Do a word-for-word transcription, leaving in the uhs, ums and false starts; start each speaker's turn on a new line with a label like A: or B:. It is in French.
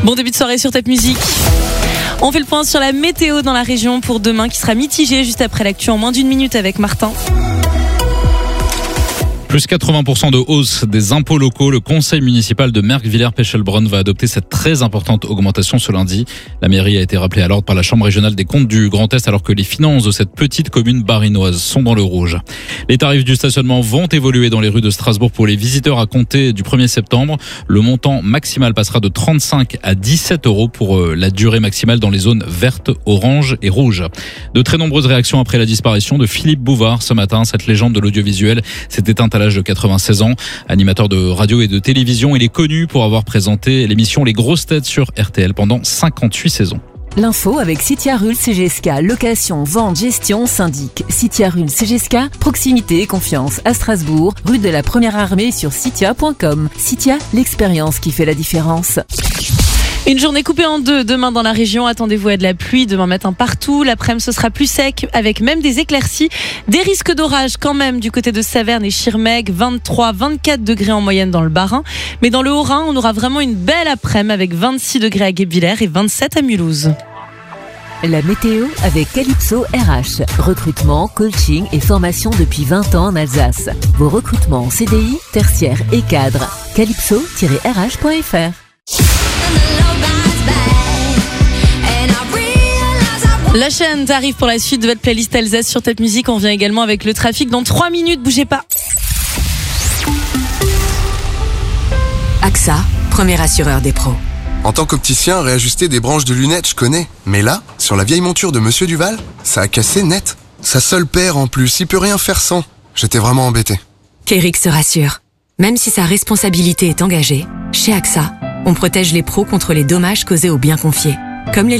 A: Bon début de soirée sur Top Music. On fait le point sur la météo dans la région pour demain qui sera mitigée juste après l'actu en moins d'une minute avec Martin.
B: Plus quatre-vingts pour cent de hausse des impôts locaux. Le conseil municipal de Merck-Villers-Pechelbronn va adopter cette très importante augmentation ce lundi. La mairie a été rappelée à l'ordre par la Chambre régionale des comptes du Grand Est alors que les finances de cette petite commune barinoise sont dans le rouge. Les tarifs du stationnement vont évoluer dans les rues de Strasbourg pour les visiteurs à compter du premier septembre. Le montant maximal passera de trente-cinq à dix-sept euros pour la durée maximale dans les zones vertes, oranges et rouges. De très nombreuses réactions après la disparition de Philippe Bouvard ce matin. Cette légende de l'audiovisuel s'est éteinte à l'âge de quatre-vingt-seize ans. Animateur de radio et de télévision, il est connu pour avoir présenté l'émission Les Grosses Têtes sur R T L pendant cinquante-huit saisons.
C: L'info avec Citia Rul C G S K, location, vente, gestion, syndic. Citia Rul C G S K, proximité et confiance à Strasbourg, rue de la Première Armée sur citia point com. Citia, l'expérience qui fait la différence.
A: Une journée coupée en deux demain dans la région. Attendez-vous à de la pluie demain matin partout. L'après-midi, ce sera plus sec avec même des éclaircies. Des risques d'orage quand même du côté de Saverne et Schirmeck. vingt-trois à vingt-quatre degrés en moyenne dans le Bas-Rhin. Mais dans le Haut-Rhin, on aura vraiment une belle après-midi avec vingt-six degrés à Guebwiller et vingt-sept à Mulhouse.
C: La météo avec Calypso R H. Recrutement, coaching et formation depuis vingt ans en Alsace. Vos recrutements en C D I, tertiaire et cadre. calypso tiret r h point f r.
A: La chaîne arrive pour la suite de votre playlist Alsace sur Top Music. On vient également avec le trafic dans trois minutes. Bougez pas.
D: A X A, premier assureur des pros.
E: En tant qu'opticien, réajuster des branches de lunettes, je connais. Mais là, sur la vieille monture de Monsieur Duval, ça a cassé net. Sa seule paire en plus, il peut rien faire sans. J'étais vraiment embêté.
D: Kérix se rassure. Même si sa responsabilité est engagée, chez A X A, on protège les pros contre les dommages causés aux biens confiés. Comme les